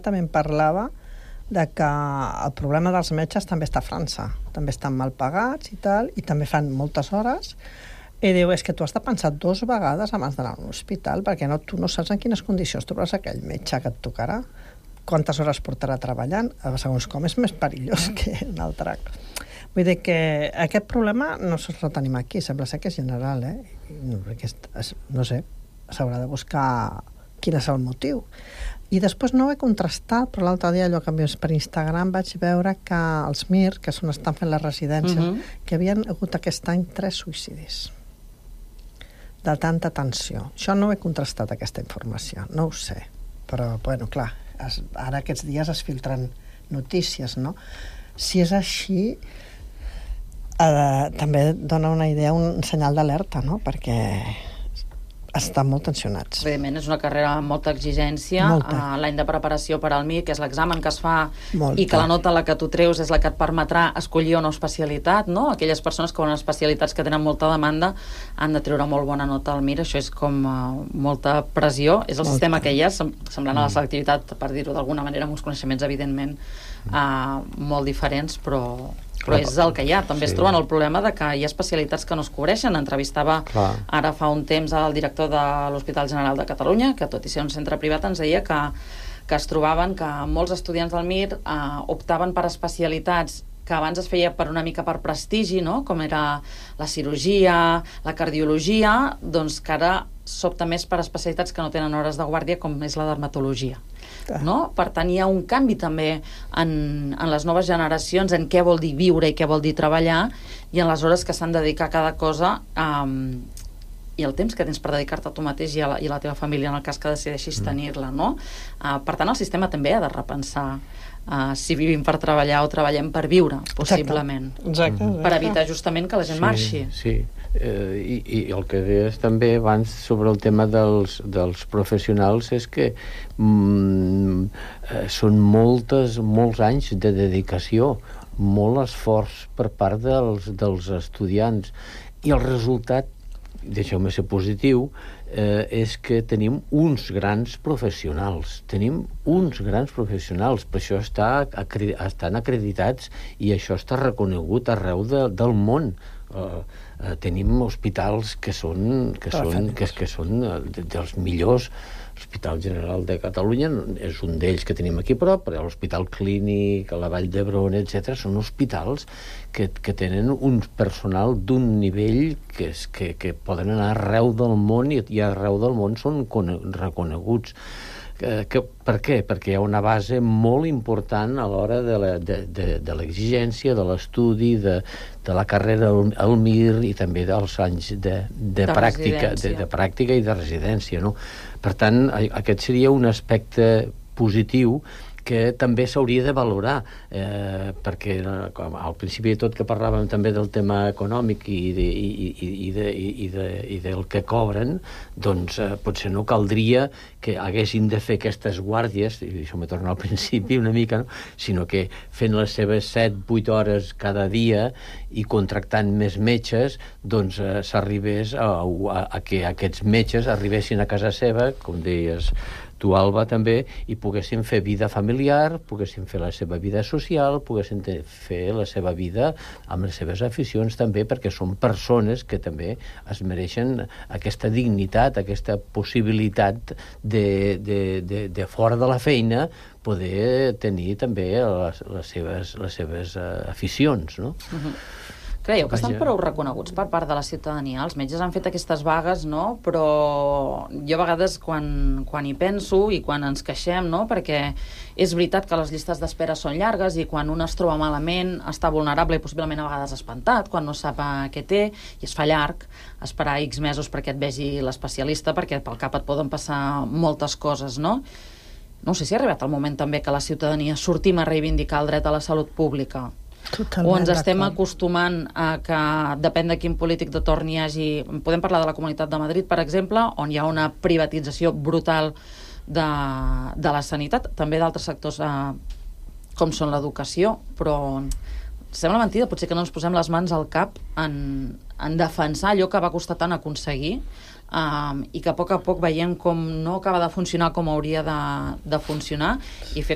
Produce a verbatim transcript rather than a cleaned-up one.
també em parlava de que el problema dels metges també està a França. També estan mal pagats i tal, i també fan moltes hores. I diu, és que tu has de pensar dues vegades abans d'anar a un hospital, perquè no, tu no saps en quines condicions trobaràs aquell metge que et tocarà, quantes hores portarà treballant, segons com és més perillós que un altre. Vull dir que aquest problema no sols el tenim aquí, sembla ser que és general, eh? No, perquè és, no sé, s'haurà de buscar quin és el motiu. I després no ho he contrastat, però l'altre dia, allò que em veus per Instagram, vaig veure que els M I R, que són, estan fent les residències, uh-huh. que havien hagut aquest any tres suïcidis de tanta tensió. Això no ho he contrastat, aquesta informació, no ho sé. Però, bueno, clar, es, ara aquests dies es filtren notícies, no? Si és així, eh, també dona una idea, un senyal d'alerta, no? Perquè estan molt tensionats. Evidentment, és una carrera amb molta exigència. Molta. Uh, l'any de preparació per al M I R, que és l'examen que es fa molta. I que la nota a la que tu treus és la que et permetrà escollir una especialitat, no? Aquelles persones que volen especialitats que tenen molta demanda han de treure molt bona nota al M I R. Això és com uh, molta pressió. És el molta. Sistema que hi ha, semblant a la selectivitat, per dir-ho d'alguna manera, amb uns coneixements, evidentment, uh, molt diferents, però... però és el que hi ha. També sí. Es troben el problema de que hi ha especialitats que no es cobreixen. Entrevistava Clar. Ara fa un temps al director de l'Hospital General de Catalunya, que tot i ser un centre privat ens deia que, que es trobaven que molts estudiants del M I R eh, optaven per especialitats que abans es feia per una mica per prestigi, no? Com era la cirurgia, la cardiologia, doncs que ara s'opta més per especialitats que no tenen hores de guàrdia, com és la dermatologia. No? Per tant, hi ha un canvi també en, en les noves generacions en què vol dir viure i què vol dir treballar i en les hores que s'han de dedicar a cada cosa um, i el temps que tens per dedicar-te a tu mateix i a la, i a la teva família en el cas que decideixis mm. tenir-la, no? Uh, per tant, el sistema també ha de repensar uh, si vivim per treballar o treballem per viure, possiblement. Exacte. Exacte, exacte. Per evitar justament que la gent sí, marxi. Sí, eh, i, i el que deies també abans sobre el tema dels, dels professionals és que mm, eh, són moltes, molts anys de dedicació, molt esforç per part dels, dels estudiants, i el resultat, deixeu-me ser positiu, eh, és que tenim uns grans professionals, tenim uns grans professionals, per això està, acre- estan acreditats i això està reconegut arreu de, del món. Uh, uh, tenim hospitals que són, que són, que, que són uh, de, dels millors. L'Hospital General de Catalunya és un d'ells que tenim aquí a prop, però l'Hospital Clínic, a la Vall d'Hebron, etcètera, són hospitals que, que tenen un personal d'un nivell que, és, que, que poden anar arreu del món i, i arreu del món són cone- reconeguts. Que, que, per què? Perquè hi ha una base molt important a l'hora de, la, de, de, de l'exigència, de l'estudi, de, de la carrera al, al M I R i també dels anys de, de, de, pràctica, de, de pràctica i de residència. No? Per tant, aquest seria un aspecte positiu que també s'hauria de valorar, eh, perquè com al principi de tot que parlàvem també del tema econòmic i, de, i, i, i, de, i, de, i del que cobren, doncs eh, potser no caldria que haguessin de fer aquestes guàrdies, i això me torna al principi una mica, no? Sinó que fent les seves set vuit hores cada dia i contractant més metges, doncs eh, s'arribés a, a, a que aquests metges arribessin a casa seva, com deies tu, Alba, també, i poguessin fer vida familiar, poguessin fer la seva vida social, poguessin fer la seva vida amb les seves aficions també, perquè són persones que també es mereixen aquesta dignitat, aquesta possibilitat de, de, de, de fora de la feina poder tenir també les, les seves, les seves uh, aficions, no? Uh-huh. Creieu que estan prou reconeguts per part de la ciutadania? Els metges han fet aquestes vagues, no? Però jo a vegades quan, quan hi penso i quan ens queixem, no? Perquè és veritat que les llistes d'espera són llargues i quan un es troba malament està vulnerable i possiblement a vegades espantat quan no sap què té i es fa llarg esperar X mesos perquè et vegi l'especialista, perquè pel cap et poden passar moltes coses, no? No sé si ha arribat el moment també que la ciutadania sortim a reivindicar el dret a la salut pública. Totalment, o ens estem acostumant a que depèn de quin polític de torn hi hagi. Podem parlar de la Comunitat de Madrid, per exemple, on hi ha una privatització brutal de, de la sanitat, també d'altres sectors eh, com són l'educació, però sembla mentida, potser que no ens posem les mans al cap en, en defensar allò que va costar tant aconseguir um, i que a poc a poc veiem com no acaba de funcionar com hauria de, de funcionar i fer